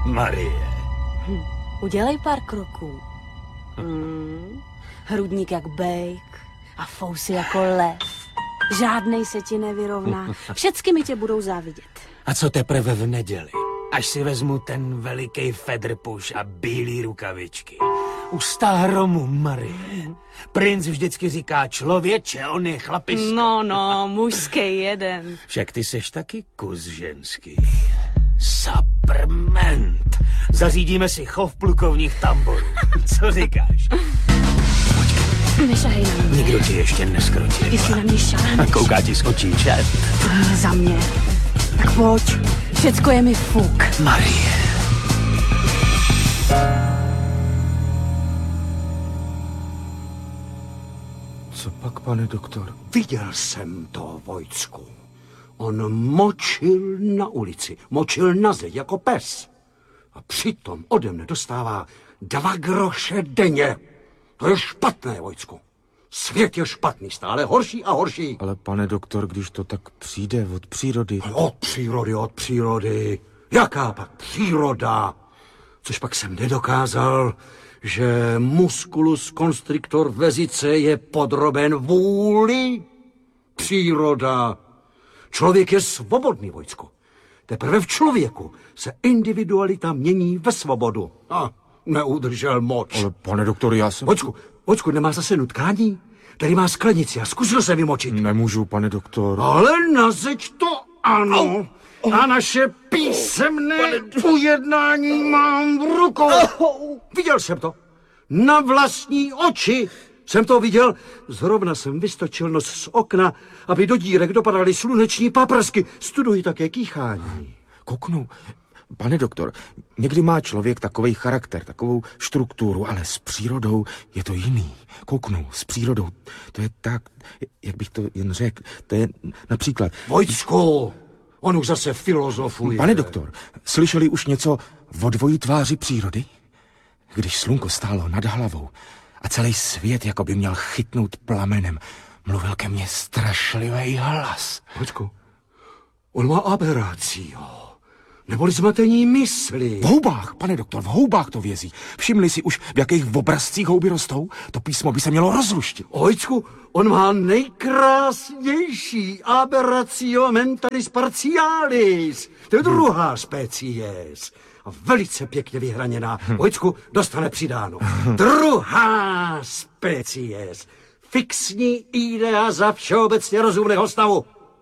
Marie. Udělej pár kroků. Hrudník jak bejk a fousy jako lev. Žádnej se ti nevyrovná. Všecky mi tě budou závidět. A co teprve v neděli? Až si vezmu ten veliký fedrpuš a bílý rukavičky. U stáromu Marie. Princ vždycky říká člověče, on je chlapisko. No, mužský jeden. Však ty seš taky kus ženský. Saprment. Zařídíme si chov plukovních tamborů. Co říkáš? Nešahej na mě. Nikdo ti ještě neskrotil. Ty si na mě šáhneš. A kouká ti z očí čert. Za mě. Tak pojď. Všecko je mi fuk. Marie. Co pak, pane doktor? Viděl jsem to, Vojtsku. On močil na ulici, močil na zeď jako pes. A přitom ode mne dostává 2 groše denně. To je špatné, Vojtsku. Svět je špatný, stále horší a horší. Ale pane doktor, když to tak přijde od přírody... Od přírody. Jaká pak příroda? Což pak jsem nedokázal, že musculus constrictor vezice je podroben vůli. Příroda. Člověk je svobodný, Vojtsku. Teprve v člověku se individualita mění ve svobodu. Neudržel moč. Ale pane doktor, já jsem... Vojtsku, nemá zase nutkání? Tady má sklenici a zkusil se vymočit. Nemůžu, pane doktor. Ale na zeď to ano. A naše písemné ujednání mám v rukou. Viděl jsem to. Na vlastní oči jsem to viděl. Zrovna jsem vystočil nos z okna, aby do dírek dopadaly sluneční paprsky. Studuji také kýchání. Kouknu. Pane doktor, někdy má člověk takovej charakter, takovou strukturu, ale s přírodou je to jiný. Kouknu, s přírodou, to je tak, jak bych to jen řekl, to je například... Vojtsku, on už zase filozofuje. Pane doktor, slyšeli už něco o dvojí tváři přírody? Když slunko stálo nad hlavou a celý svět jako by měl chytnout plamenem, mluvil ke mně strašlivý hlas. Vojtsku, on má aberrácio. Neboli zmatení mysli. V houbách, pane doktor, v houbách to vězí. Všimli si už, v jakých obrazcích houby rostou? To písmo by se mělo rozluštit. Vojtsku, on má nejkrásnější aberratio mentalis partialis. To je druhá species. A velice pěkně vyhraněná. Vojtsku, dostane přidáno. Druhá species. Fixní idea za všeobecně rozumného stavu.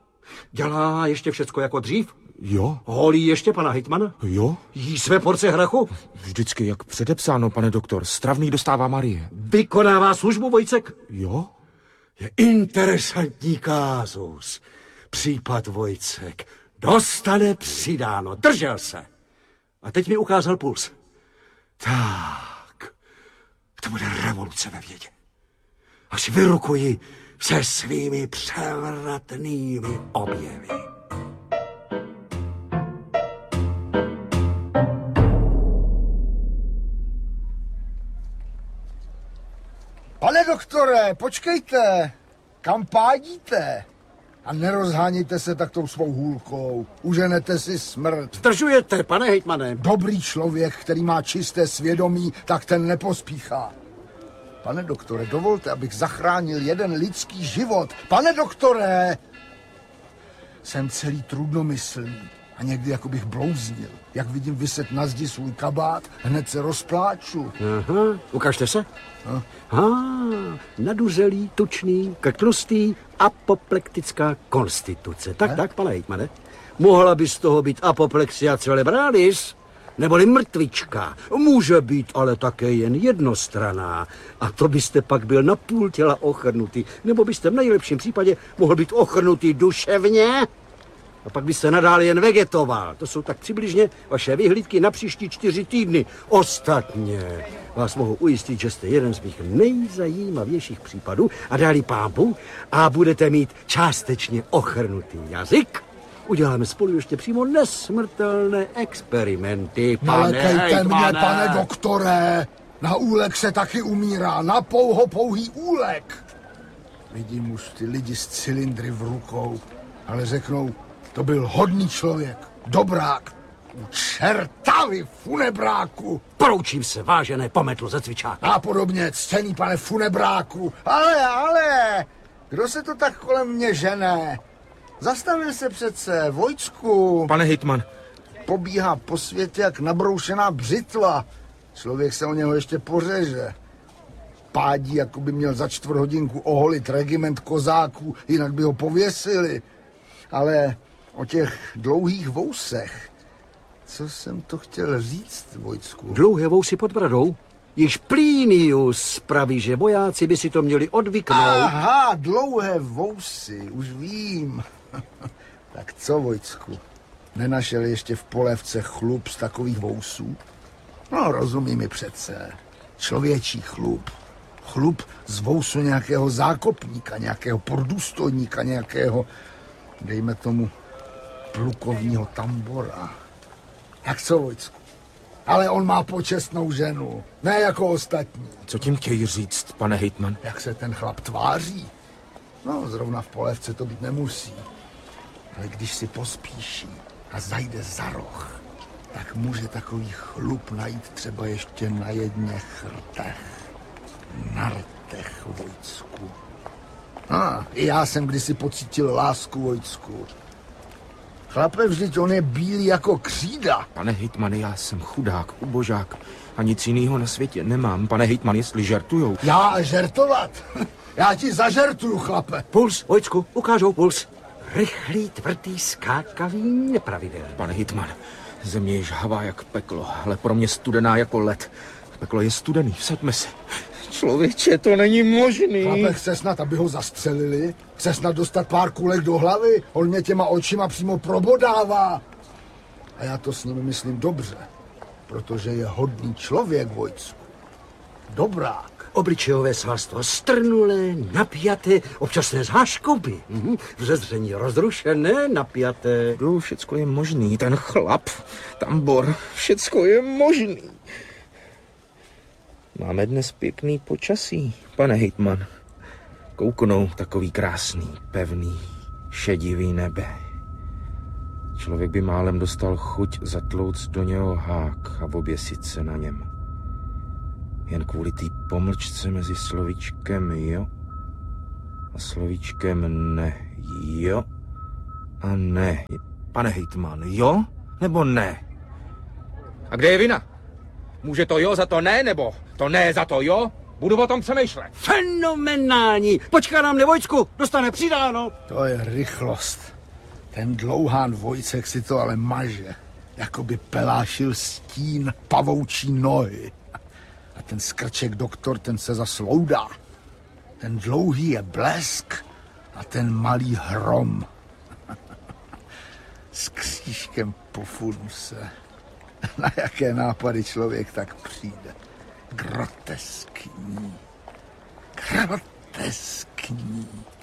Dělá ještě všecko jako dřív? Jo. Holí ještě pana hejtmana? Jo. Jí své porce hrachu? Vždycky, jak předepsáno, pane doktor. Stravný dostává Marie. Vykonává službu, Vojcek? Jo. Je interesantní kázus. Případ Vojcek. Dostane přidáno. Držel se. A teď mi ukázal puls. Tak. To bude revoluce ve vědě. Až vyrukuji se svými převratnými objevy. Pane doktore, počkejte, kam pádíte? A nerozhánějte se tak tou svou hůlkou, uženete si smrt. Zdržujete, pane hejtmane. Dobrý člověk, který má čisté svědomí, tak ten nepospíchá. Pane doktore, dovolte, abych zachránil jeden lidský život. Pane doktore! Jsem celý trudnomyslný a někdy jako bych blouznil. Jak vidím viset na zdi svůj kabát, hned se rozpláču. Aha, ukažte se. Naduřelý, tučný, krtlustý, apoplektická konstituce. Tak, pane hejtmane. Mohla by z toho být apoplexia cerebralis, neboli mrtvička. Může být ale také jen jednostranná. A to byste pak byl na půl těla ochrnutý. Nebo byste v nejlepším případě mohl být ochrnutý duševně. A pak byste nadále jen vegetoval. To jsou tak přibližně vaše vyhlídky na příští 4 týdny. Ostatně vás mohu ujistit, že jste jeden z mých nejzajímavějších případů a dali pámbu a budete mít částečně ochrnutý jazyk. Uděláme spolu ještě přímo nesmrtelné experimenty, pane Nelekejte mě, hejtmane. pane doktore. Na úlek se taky umírá, na pouhý úlek. Vidím už ty lidi s cylindry v rukou, ale řeknou, to byl hodný člověk, dobrák, u čerta. krávy, funebráku. Poroučím se, vážené pometlo ze cvičáka. A podobně, ctěný pane funebráku. Ale, kdo se to tak kolem mě žene? Zastavil se přece, Vojtsku. Pane hejtman, Pobíhá po světě jak nabroušená břitva. Člověk se o něho ještě pořeže. Pádí, jako by měl za 4 hodinku oholit regiment kozáků, jinak by ho pověsili. Ale o těch dlouhých vousech, co jsem to chtěl říct, Vojtsku? Dlouhé vousy pod bradou? Již Plinius praví, že vojáci by si to měli odvyknout. Aha, dlouhé vousy, už vím. Tak co, Vojtsku? Nenašel ještě v polévce chlup z takových vousů? No, rozumí mi přece. Člověčí chlup. Chlup z vousu nějakého zákopníka, nějakého pordůstojníka, nějakého, dejme tomu, plukovního tambora. Jak co, Vojtsku? Ale on má počestnou ženu, ne jako ostatní. co tím chtějí říct, pane hejtman? Jak se ten chlap tváří? No, zrovna v polévce to být nemusí. Ale když si pospíší a zajde za roh, tak může takový chlup najít třeba ještě na jedně chrtech. Na rtech, Vojtsku. I já jsem kdysi pocítil lásku, Vojtsku. Chlape, vždyť on je bílý jako křída. Pane hejtmane, já jsem chudák, ubožák a nic jiného na světě nemám. Pane hejtman, jestli žertujou. Já žertovat? Já ti zažertuju, chlape. Puls, Vojtsku, ukážou puls. Rychlý, tvrdý, skákavý, nepravidelný. Pane hejtman, země je žhavá jak peklo, ale pro mě studená jako led. Peklo je studený, vsaďme se. Člověče, to není možný. Chlape, chce snad, aby ho zastřelili? Chce snad dostat pár kulek do hlavy? On mě těma očima přímo probodává. A já to s ním myslím dobře, protože je hodný člověk, Vojtsku. Dobrák. Obličejové svalstvo strnulé, napjaté, občasné záškoby. Vzezření rozrušené, napjaté. Jo, všecko je možný, ten chlap, tambor, všecko je možný. Máme dnes pěkný počasí, pane hejtman. Kouknou takový krásný, pevný, šedivý nebe. Člověk by málem dostal chuť zatlouct do něho hák a oběsit se na něm. Jen kvůli té pomlčce mezi slovíčkem jo a slovíčkem ne. Jo a ne. Pane hejtman, jo nebo ne? A kde je vina? Může to jo za to ne, nebo to ne za to jo? Budu o tom přemýšlet. Fenomenální. Počká nám Vojtsku, dostane přidáno. To je rychlost. Ten dlouhán Vojcek si to ale maže. Jako by pelášil stín pavoučí nohy. A ten skrček doktor, ten se zasloudá. Ten dlouhý je blesk a ten malý hrom. S křížkem po funuse. Na jaké nápady člověk tak přijde. Groteskní. Groteskní.